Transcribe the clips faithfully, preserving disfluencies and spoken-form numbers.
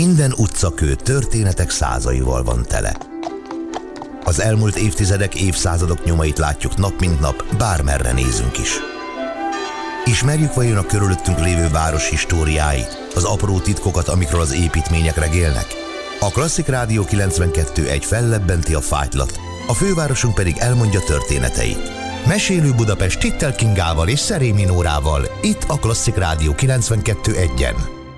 Minden utcakő történetek százaival van tele. Az elmúlt évtizedek, évszázadok nyomait látjuk nap mint nap, bármerre nézünk is. Ismerjük vajon a körülöttünk lévő város históriáit, az apró titkokat, amikről az építmények regélnek? A Klasszik Rádió kilencvenkettő egy fellebbenti a fájtlat, a fővárosunk pedig elmondja történeteit. Mesélő Budapest Tittel Kingával és Szerémi Nórával, itt a Klasszik Rádió kilencvenkettő egyen.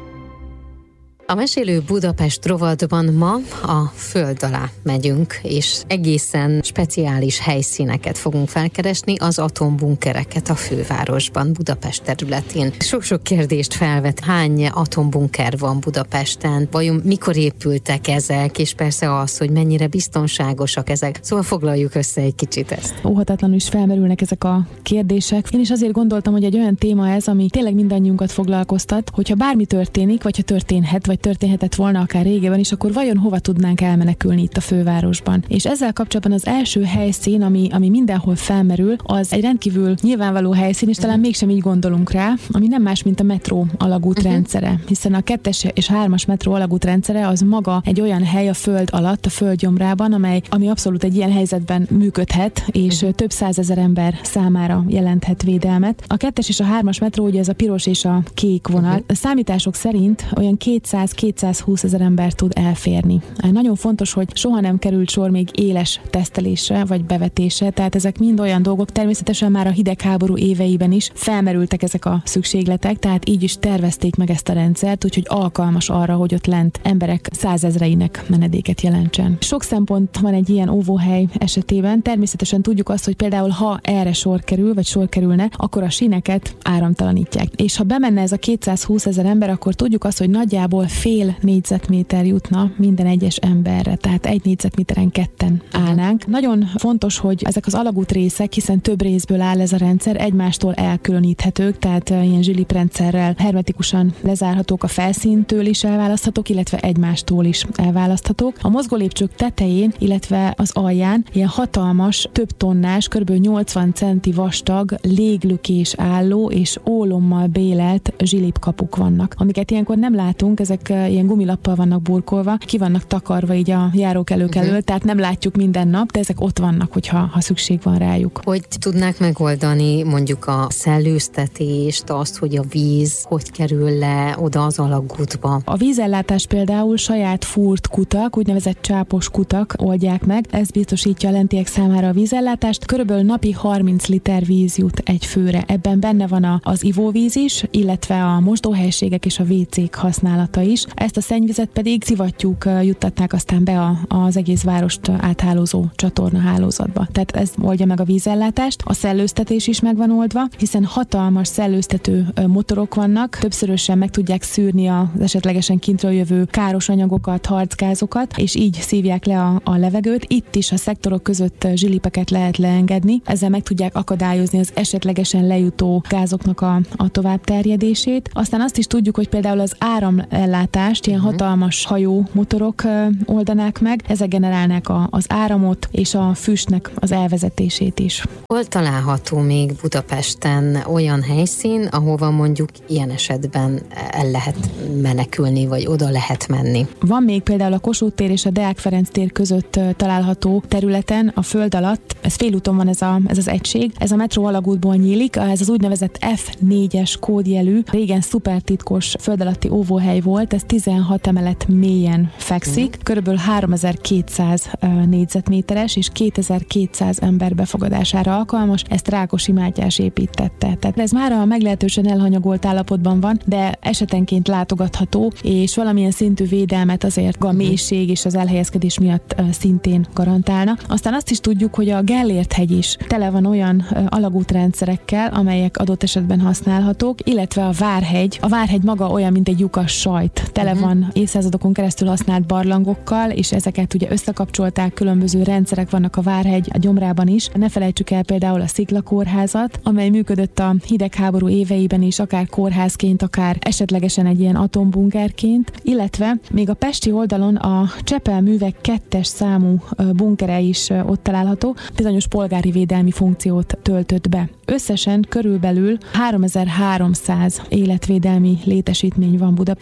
A Mesélő Budapest rovatban ma a föld alá megyünk, és egészen speciális helyszíneket fogunk felkeresni, az atombunkereket a fővárosban, Budapest területén. Sok-sok kérdést felvet, hány atombunker van Budapesten, vajon mikor épültek ezek, és persze az, hogy mennyire biztonságosak ezek. Szóval foglaljuk össze egy kicsit ezt. Óhatatlanul is felmerülnek ezek a kérdések. Én is azért gondoltam, hogy egy olyan téma ez, ami tényleg mindannyiunkat foglalkoztat, hogyha bármi történik, vagy ha történhet, vagy történhetett volna akár régebben is, akkor vajon hova tudnánk elmenekülni itt a fővárosban. És ezzel kapcsolatban az első helyszín, ami, ami mindenhol felmerül, az egy rendkívül nyilvánvaló helyszín, és talán mégsem így gondolunk rá, ami nem más, mint a metró alagút uh-huh. rendszere. Hiszen a kettes és hármas metró alagút rendszere az maga egy olyan hely a föld alatt, a földgyomrában, amely, ami abszolút egy ilyen helyzetben működhet, és uh-huh. több százezer ember számára jelenthet védelmet. A kettes és a hármas metró, ugye ez a piros és a kék vonal. Uh-huh. A számítások szerint olyan kétszáz-kétszázhúsz ezer ember tud elférni. Nagyon fontos, hogy soha nem került sor még éles tesztelésre vagy bevetésre, tehát ezek mind olyan dolgok, természetesen már a hidegháború éveiben is felmerültek ezek a szükségletek, tehát így is tervezték meg ezt a rendszert, úgyhogy alkalmas arra, hogy ott lent emberek százezreinek menedéket jelentsen. Sok szempont van egy ilyen óvóhely esetében, természetesen tudjuk azt, hogy például ha erre sor kerül, vagy sor kerülne, akkor a síneket áramtalanítják. És ha bemenne ez a kétszázhúsz ezer ember, akkor tudjuk azt, hogy nagyjából fél négyzetméter jutna minden egyes emberre, tehát egy négyzetméteren ketten állnánk. Nagyon fontos, hogy ezek az alagút részek, hiszen több részből áll ez a rendszer, egymástól elkülöníthetők, tehát ilyen zsiliprendszerrel hermetikusan lezárhatók, a felszíntől is elválaszthatók, illetve egymástól is elválaszthatók. A mozgólépcsők tetején, illetve az alján ilyen hatalmas, több tonnás, kb. nyolcvan centi vastag, léglökés álló és ólommal bélelt zsilipkapuk vannak, amiket ilyenkor nem látunk, ezek ilyen gumilappal vannak burkolva, ki vannak takarva így a járókelők uh-huh. elől, tehát nem látjuk minden nap, de ezek ott vannak, hogyha ha szükség van rájuk. Hogy tudnák megoldani mondjuk a szellőztetést, azt, hogy a víz hogy kerül le oda az alagútba? A vízellátás például saját fúrt kutak, úgynevezett csápos kutak oldják meg, ez biztosítja a lentiek számára a vízellátást. Körülbelül napi harminc liter víz jut egy főre. Ebben benne van a, az ivóvíz is, illetve a mosdóhelységek és a vécék használata is. Ezt a szennyvizet pedig szivattyúk juttatnák aztán be a, az egész várost áthálózó csatornahálózatba. Tehát ez oldja meg a vízellátást. A szellőztetés is meg van oldva, hiszen hatalmas szellőztető motorok vannak, többszörösen meg tudják szűrni az esetlegesen kintről jövő káros anyagokat, harcgázokat, és így szívják le a, a levegőt. Itt is a szektorok között zsilipeket lehet leengedni, ezzel meg tudják akadályozni az esetlegesen lejutó gázoknak a, a továbbterjedését. Aztán azt is tudjuk, hogy például az áramellátást ilyen hatalmas hajó motorok oldanák meg, ezek generálnák a, az áramot és a füstnek az elvezetését is. Hol található még Budapesten olyan helyszín, ahova mondjuk ilyen esetben el lehet menekülni, vagy oda lehet menni? Van még például a Kossuth tér és a Deák Ferenc tér között található területen, a föld alatt, ez félúton van ez, a, ez az egység, ez a metró alagútból nyílik, ez az úgynevezett ef négyes kódjelű, régen szupertitkos föld alatti óvóhely volt, ez tizenhat emelet mélyen fekszik, körülbelül háromezer-kétszáz négyzetméteres és kétezer-kétszáz ember befogadására alkalmas, ezt Rákosi Mátyás építette. Tehát ez már a meglehetősen elhanyagolt állapotban van, de esetenként látogatható, és valamilyen szintű védelmet azért a mélység és az elhelyezkedés miatt szintén garantálna. Aztán azt is tudjuk, hogy a Gellért-hegy is tele van olyan alagútrendszerekkel, amelyek adott esetben használhatók, illetve a Várhegy. A Várhegy maga olyan, mint egy lyukas sajt. Tele uh-huh. van évszázadokon keresztül használt barlangokkal, és ezeket ugye összekapcsolták, különböző rendszerek vannak a Várhegy a gyomrában is. Ne felejtsük el például a Sziklakórházat, amely működött a hidegháború éveiben is, akár kórházként, akár esetlegesen egy ilyen atombunkerként, illetve még a pesti oldalon a Csepel művek kettes számú bunkere is ott található, bizonyos polgári védelmi funkciót töltött be. Összesen körülbelül háromezer-háromszáz életvédelmi létesítmény van Budapesten,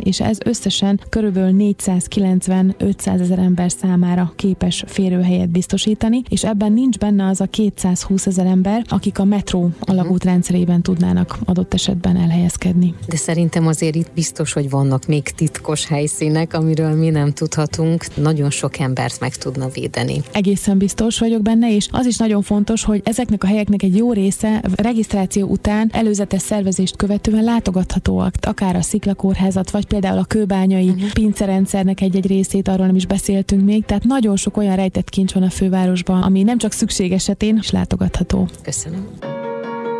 és ez összesen körülbelül négyszázkilencven-ötszáz ezer ember számára képes férőhelyet biztosítani, és ebben nincs benne az a kétszázhúsz ezer ember, akik a metró alagút rendszerében tudnának adott esetben elhelyezkedni. De szerintem azért itt biztos, hogy vannak még titkos helyszínek, amiről mi nem tudhatunk. Nagyon sok embert meg tudna védeni. Egészen biztos vagyok benne, és az is nagyon fontos, hogy ezeknek a helyeknek egy jó része regisztráció után előzetes szervezést követően látogathatóak, akár a Sziklakórházat, vagy például a kőbányai uh-huh. pincerendszernek egy-egy részét, arról nem is beszéltünk még, tehát nagyon sok olyan rejtett kincs van a fővárosban, ami nem csak szükség esetén is látogatható. Köszönöm.